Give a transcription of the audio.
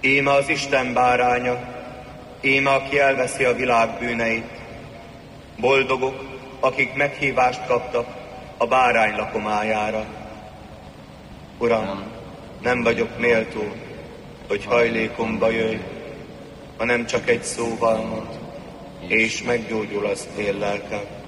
Íme az Isten báránya, íme aki elveszi a világ bűneit. Boldogok, akik meghívást kaptak a bárány lakomájára. Uram, nem vagyok méltó, hogy hajlékomba jöjj, hanem csak egy szóval mond, és meggyógyul az én lelkem.